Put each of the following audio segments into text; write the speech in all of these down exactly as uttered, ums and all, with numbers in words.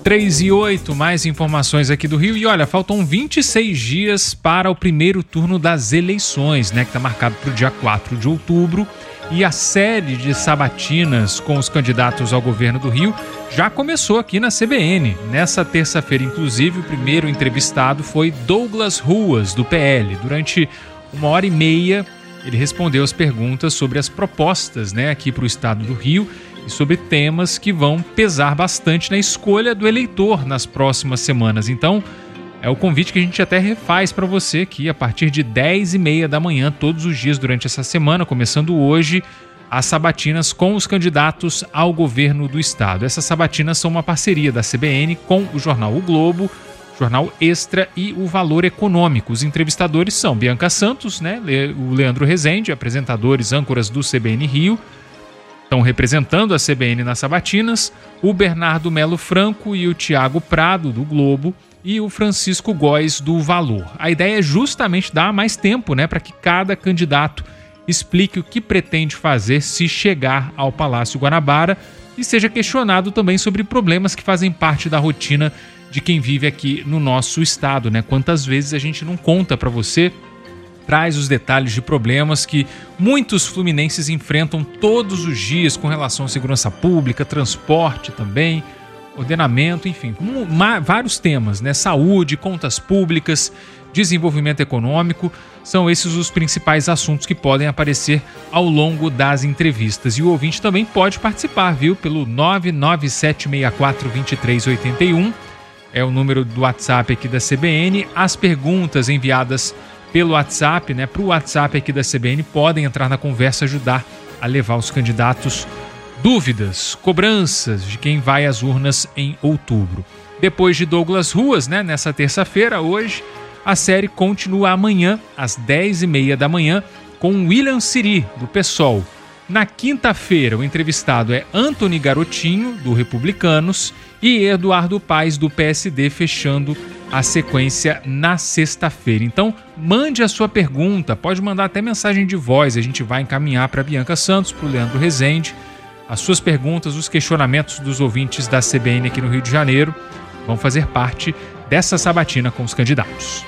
três e oito, mais informações aqui do Rio. E olha, faltam vinte e seis dias para o primeiro turno das eleições, né? Que está marcado para o dia quatro de outubro. E a série de sabatinas com os candidatos ao governo do Rio já começou aqui na C B N. Nessa terça-feira, inclusive, o primeiro entrevistado foi Douglas Ruas, do P L. Durante uma hora e meia, ele respondeu as perguntas sobre as propostas, né, aqui para o estado do Rio e sobre temas que vão pesar bastante na escolha do eleitor nas próximas semanas. Então, é o convite que a gente até refaz para você aqui a partir de dez e meia da manhã, todos os dias durante essa semana, começando hoje, as sabatinas com os candidatos ao governo do estado. Essas sabatinas são uma parceria da C B N com o jornal O Globo, Jornal Extra e o Valor Econômico. Os entrevistadores são Bianca Santos, né, o Leandro Rezende, apresentadores âncoras do C B N Rio, estão representando a C B N nas sabatinas, o Bernardo Melo Franco e o Tiago Prado, do Globo, e o Francisco Góes, do Valor. A ideia é justamente dar mais tempo, né, para que cada candidato explique o que pretende fazer se chegar ao Palácio Guanabara e seja questionado também sobre problemas que fazem parte da rotina de quem vive aqui no nosso estado, né? Quantas vezes a gente não conta para você, traz os detalhes de problemas que muitos fluminenses enfrentam todos os dias com relação à segurança pública, transporte também, ordenamento, enfim, uma, vários temas, né? Saúde, contas públicas, desenvolvimento econômico, são esses os principais assuntos que podem aparecer ao longo das entrevistas. E o ouvinte também pode participar, viu? Pelo nove nove sete seis quatro dois três oito um, é o número do WhatsApp aqui da C B N. As perguntas enviadas pelo WhatsApp, né, para o WhatsApp aqui da C B N, podem entrar na conversa, ajudar a levar os candidatos dúvidas, cobranças de quem vai às urnas em outubro. Depois de Douglas Ruas, né, nessa terça-feira, hoje, a série continua amanhã, às dez e meia da manhã, com William Siri, do PSOL. Na quinta-feira, o entrevistado é Antony Garotinho, do Republicanos, e Eduardo Paes, do P S D, fechando a sequência na sexta-feira. Então, mande a sua pergunta, pode mandar até mensagem de voz, a gente vai encaminhar para a Bianca Santos, para o Leandro Rezende. As suas perguntas, os questionamentos dos ouvintes da C B N aqui no Rio de Janeiro vão fazer parte dessa sabatina com os candidatos.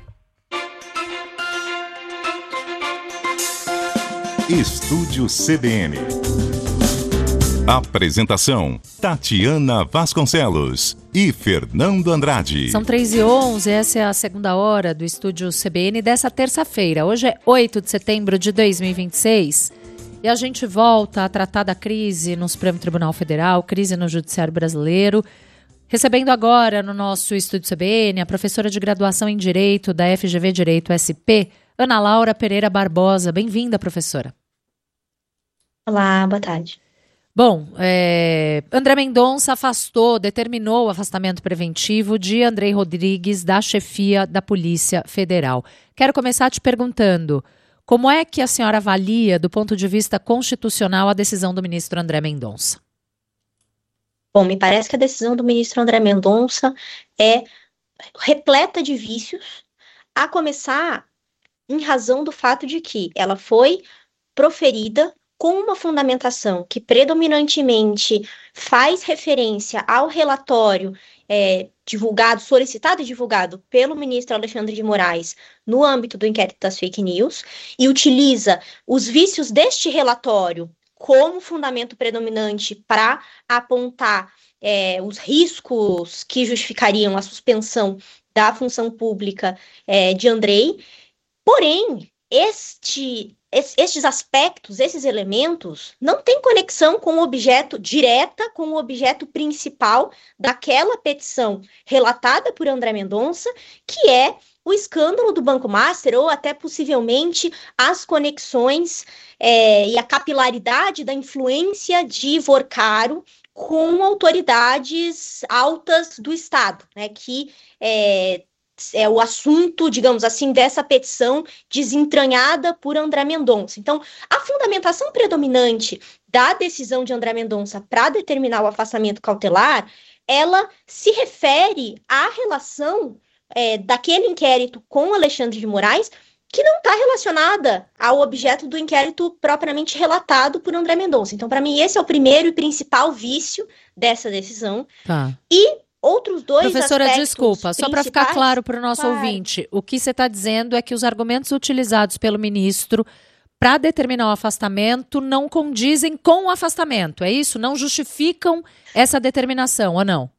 Estúdio C B N. Apresentação: Tatiana Vasconcelos e Fernando Andrade. São três e onze, essa é a segunda hora do Estúdio C B N dessa terça-feira. Hoje é oito de setembro de dois mil e vinte e seis e a gente volta a tratar da crise no Supremo Tribunal Federal, crise no Judiciário Brasileiro. Recebendo agora no nosso Estúdio C B N a professora de graduação em Direito da F G V Direito S P, Ana Laura Pereira Barbosa. Bem-vinda, professora. Olá, boa tarde. Bom, é, André Mendonça afastou, determinou o afastamento preventivo de Andrei Rodrigues da chefia da Polícia Federal. Quero começar te perguntando, como é que a senhora avalia, do ponto de vista constitucional, a decisão do ministro André Mendonça? Bom, me parece que a decisão do ministro André Mendonça é repleta de vícios, a começar em razão do fato de que ela foi proferida com uma fundamentação que predominantemente faz referência ao relatório é, divulgado, solicitado e divulgado pelo ministro Alexandre de Moraes no âmbito do inquérito das fake news, e utiliza os vícios deste relatório como fundamento predominante para apontar é, os riscos que justificariam a suspensão da função pública é, de Andrei. Porém, este, estes aspectos, esses elementos, não têm conexão com o objeto direta, com o objeto principal daquela petição relatada por André Mendonça, que é o escândalo do Banco Master, ou até possivelmente as conexões é, e a capilaridade da influência de Vorcaro com autoridades altas do Estado, né, que é, é o assunto, digamos assim, dessa petição desentranhada por André Mendonça. Então, a fundamentação predominante da decisão de André Mendonça para determinar o afastamento cautelar, ela se refere à relação é, daquele inquérito com Alexandre de Moraes, que não está relacionada ao objeto do inquérito propriamente relatado por André Mendonça. Então, para mim, esse é o primeiro e principal vício dessa decisão. Tá. E outros dois Professora, aspectos desculpa, só para ficar principais- claro para o nosso Claro. ouvinte, o que você está dizendo é que os argumentos utilizados pelo ministro para determinar o afastamento não condizem com o afastamento, é isso? Não justificam essa determinação, ou não?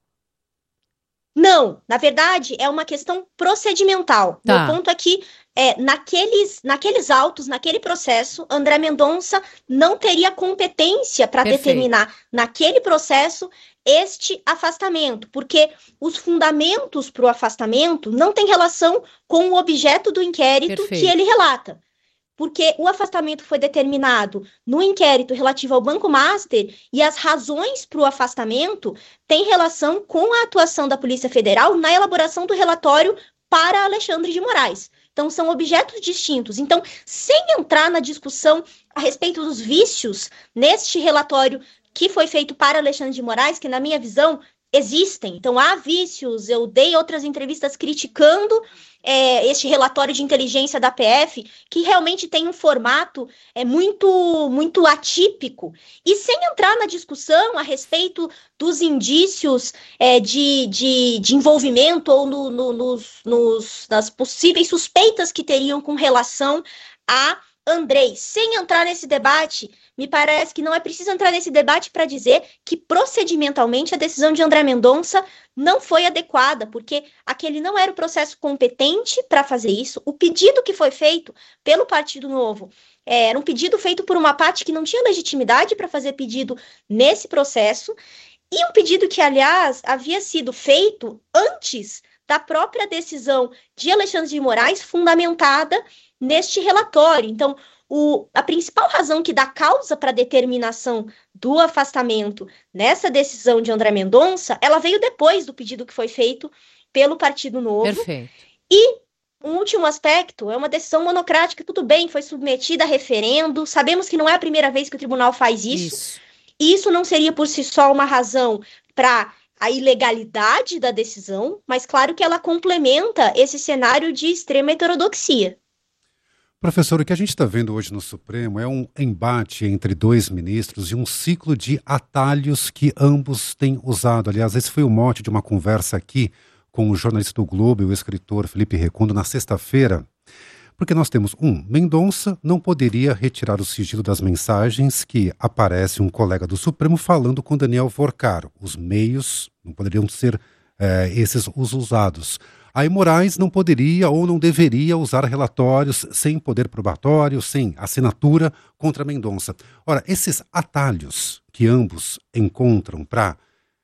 Não, na verdade, é uma questão procedimental. Tá. Meu ponto é que, é, naqueles, naqueles autos, naquele processo, André Mendonça não teria competência para Perfeito. determinar, naquele processo, este afastamento, porque os fundamentos para o afastamento não têm relação com o objeto do inquérito Perfeito. que ele relata. Porque o afastamento foi determinado no inquérito relativo ao Banco Master e as razões para o afastamento têm relação com a atuação da Polícia Federal na elaboração do relatório para Alexandre de Moraes. Então, são objetos distintos. Então, sem entrar na discussão a respeito dos vícios neste relatório que foi feito para Alexandre de Moraes, que, na minha visão, existem. Então, há vícios. Eu dei outras entrevistas criticando é, este relatório de inteligência da P F, que realmente tem um formato é, muito, muito atípico. E sem entrar na discussão a respeito dos indícios é, de, de, de envolvimento ou no, no, nos, nos, nas possíveis suspeitas que teriam com relação a Andrei, sem entrar nesse debate, me parece que não é preciso entrar nesse debate para dizer que procedimentalmente a decisão de André Mendonça não foi adequada, porque aquele não era o processo competente para fazer isso. O pedido que foi feito pelo Partido Novo é, era um pedido feito por uma parte que não tinha legitimidade para fazer pedido nesse processo, e um pedido que, aliás, havia sido feito antes da própria decisão de Alexandre de Moraes, fundamentada neste relatório. Então, o, a principal razão que dá causa para a determinação do afastamento nessa decisão de André Mendonça, ela veio depois do pedido que foi feito pelo Partido Novo. Perfeito. E um último aspecto, é uma decisão monocrática, tudo bem, foi submetida a referendo, sabemos que não é a primeira vez que o tribunal faz isso, Isso. e isso não seria por si só uma razão para a ilegalidade da decisão, mas claro que ela complementa esse cenário de extrema heterodoxia. Professor, o que a gente está vendo hoje no Supremo é um embate entre dois ministros e um ciclo de atalhos que ambos têm usado. Aliás, esse foi o mote de uma conversa aqui com o jornalista do Globo e o escritor Felipe Recondo na sexta-feira. Porque nós temos, um, Mendonça não poderia retirar o sigilo das mensagens que aparece um colega do Supremo falando com Daniel Vorcaro. Os meios não poderiam ser é, esses os usados. Aí Moraes não poderia ou não deveria usar relatórios sem poder probatório, sem assinatura contra Mendonça. Ora, esses atalhos que ambos encontram para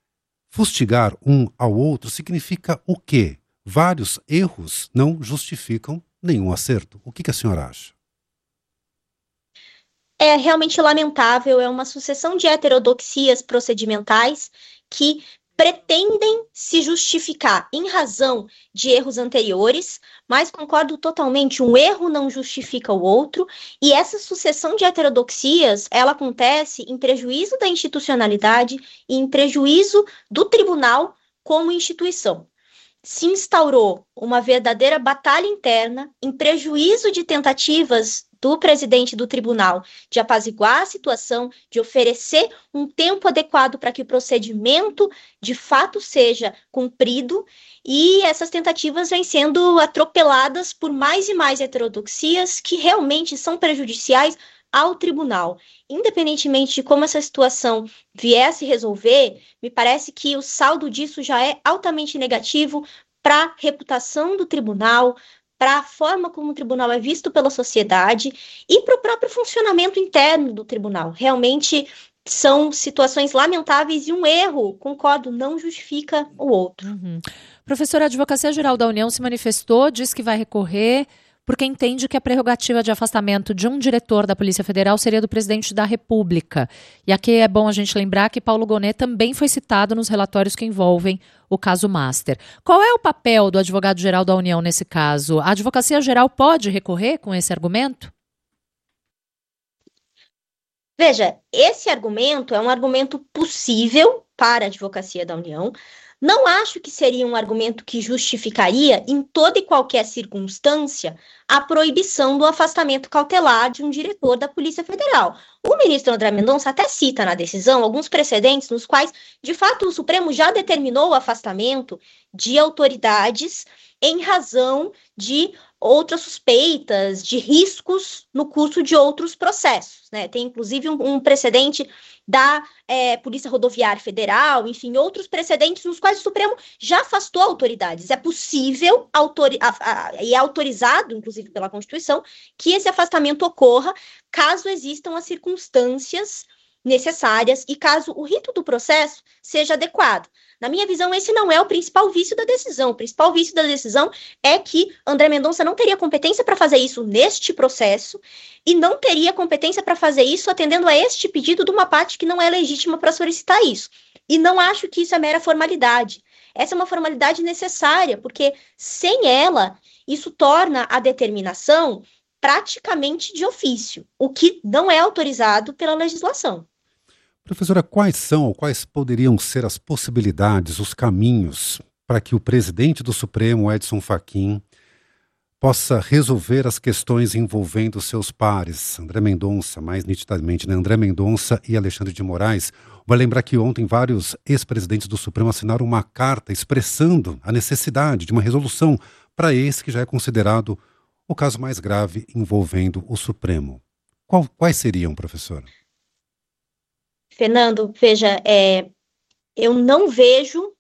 fustigar um ao outro significa o quê? Vários erros não justificam nenhum acerto. O que, que a senhora acha? É realmente lamentável, é uma sucessão de heterodoxias procedimentais que pretendem se justificar em razão de erros anteriores, mas concordo totalmente, um erro não justifica o outro, e essa sucessão de heterodoxias, ela acontece em prejuízo da institucionalidade e em prejuízo do tribunal como instituição. Se instaurou uma verdadeira batalha interna em prejuízo de tentativas do presidente do tribunal de apaziguar a situação, de oferecer um tempo adequado para que o procedimento de fato seja cumprido, e essas tentativas vêm sendo atropeladas por mais e mais heterodoxias que realmente são prejudiciais ao tribunal. Independentemente de como essa situação vier a se resolver, me parece que o saldo disso já é altamente negativo para a reputação do tribunal, para a forma como o tribunal é visto pela sociedade e para o próprio funcionamento interno do tribunal. Realmente são situações lamentáveis e um erro, concordo, não justifica o outro. Uhum. Professora, a Advocacia Geral da União se manifestou, diz que vai recorrer, porque entende que a prerrogativa de afastamento de um diretor da Polícia Federal seria do presidente da República. E aqui é bom a gente lembrar que Paulo Gonet também foi citado nos relatórios que envolvem o caso Master. Qual é o papel do advogado-geral da União nesse caso? A Advocacia Geral pode recorrer com esse argumento? Veja, esse argumento é um argumento possível para a Advocacia da União. Não acho que seria um argumento que justificaria, em toda e qualquer circunstância, a proibição do afastamento cautelar de um diretor da Polícia Federal. O ministro André Mendonça até cita na decisão alguns precedentes nos quais, de fato, o Supremo já determinou o afastamento de autoridades em razão de outras suspeitas, de riscos no curso de outros processos, né? Tem, inclusive, um, um precedente da é, Polícia Rodoviária Federal, enfim, outros precedentes nos quais o Supremo já afastou autoridades. É possível, autori- a, a, e é autorizado, inclusive pela Constituição, que esse afastamento ocorra caso existam as circunstâncias necessárias e caso o rito do processo seja adequado. Na minha visão, esse não é o principal vício da decisão. O principal vício da decisão é que André Mendonça não teria competência para fazer isso neste processo e não teria competência para fazer isso atendendo a este pedido de uma parte que não é legítima para solicitar isso. E não acho que isso é mera formalidade. Essa é uma formalidade necessária, porque sem ela, isso torna a determinação praticamente de ofício, o que não é autorizado pela legislação. Professora, quais são ou quais poderiam ser as possibilidades, os caminhos para que o presidente do Supremo, Edson Fachin, possa resolver as questões envolvendo seus pares, André Mendonça, mais nitidamente, né? André Mendonça e Alexandre de Moraes? Vai lembrar que ontem vários ex-presidentes do Supremo assinaram uma carta expressando a necessidade de uma resolução para esse que já é considerado o caso mais grave envolvendo o Supremo. Qual, quais seriam, professora? Fernando, veja, é, eu não vejo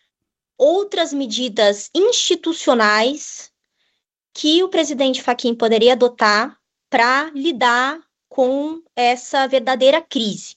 outras medidas institucionais que o presidente Fachin poderia adotar para lidar com essa verdadeira crise.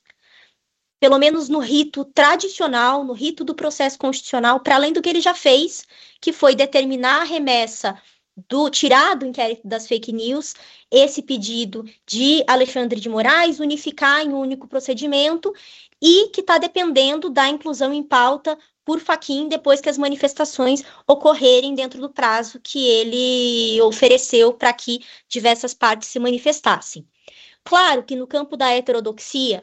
Pelo menos no rito tradicional, no rito do processo constitucional, para além do que ele já fez, que foi determinar a remessa do tirar do inquérito das fake news esse pedido de Alexandre de Moraes, unificar em um único procedimento e que está dependendo da inclusão em pauta por Fachin depois que as manifestações ocorrerem dentro do prazo que ele ofereceu para que diversas partes se manifestassem. Claro que no campo da heterodoxia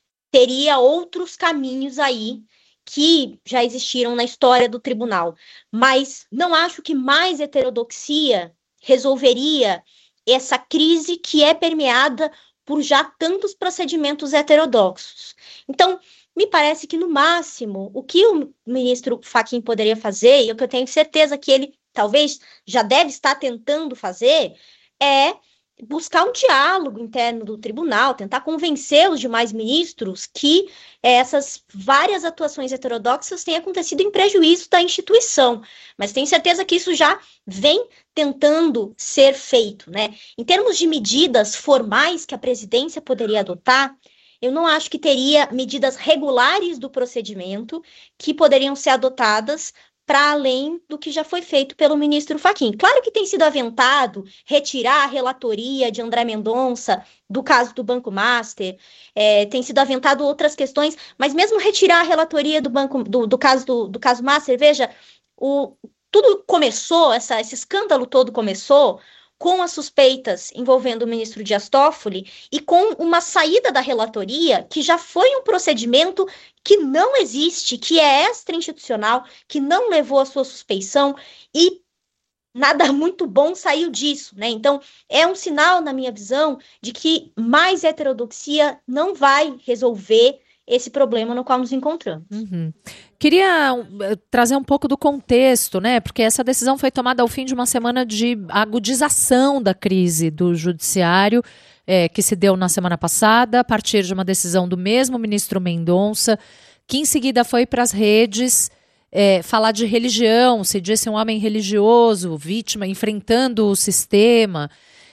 teria outros caminhos aí que já existiram na história do tribunal, mas não acho que mais heterodoxia resolveria essa crise que é permeada por já tantos procedimentos heterodoxos. Então, me parece que, no máximo, o que o ministro Fachin poderia fazer, e o que eu tenho certeza que ele talvez já deve estar tentando fazer, é buscar um diálogo interno do tribunal, tentar convencer os demais ministros que essas várias atuações heterodoxas têm acontecido em prejuízo da instituição. Mas tenho certeza que isso já vem tentando ser feito, né? Em termos de medidas formais que a presidência poderia adotar, eu não acho que teria medidas regulares do procedimento que poderiam ser adotadas para além do que já foi feito pelo ministro Fachin. Claro que tem sido aventado retirar a relatoria de André Mendonça do caso do Banco Master, é, tem sido aventado outras questões, mas mesmo retirar a relatoria do, banco, do, do, caso, do, do caso Master, veja, o, tudo começou, essa, esse escândalo todo começou com as suspeitas envolvendo o ministro Dias Toffoli e com uma saída da relatoria que já foi um procedimento que não existe, que é extra-institucional, que não levou à sua suspeição e nada muito bom saiu disso, né? Então, é um sinal, na minha visão, de que mais heterodoxia não vai resolver esse problema no qual nos encontramos. Uhum. Queria uh, trazer um pouco do contexto, né? Porque essa decisão foi tomada ao fim de uma semana de agudização da crise do judiciário, é, que se deu na semana passada, a partir de uma decisão do mesmo ministro Mendonça, que em seguida foi para as redes é, falar de religião, se disse um homem religioso, vítima, enfrentando o sistema.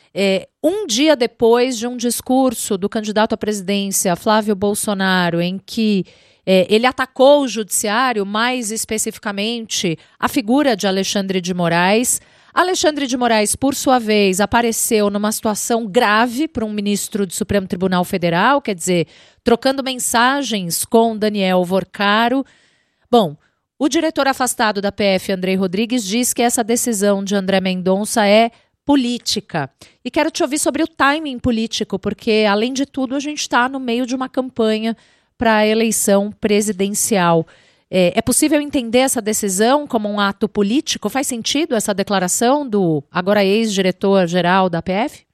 É, um dia depois de um discurso do candidato à presidência, Flávio Bolsonaro, em que é, ele atacou o judiciário, mais especificamente a figura de Alexandre de Moraes. Alexandre de Moraes, por sua vez, apareceu numa situação grave para um ministro do Supremo Tribunal Federal, quer dizer, trocando mensagens com Daniel Vorcaro. Bom, o diretor afastado da P F, Andrei Rodrigues, diz que essa decisão de André Mendonça é política. E quero te ouvir sobre o timing político, porque, além de tudo, a gente está no meio de uma campanha para a eleição presidencial. É, é possível entender essa decisão como um ato político? Faz sentido essa declaração do agora ex-diretor-geral da P F?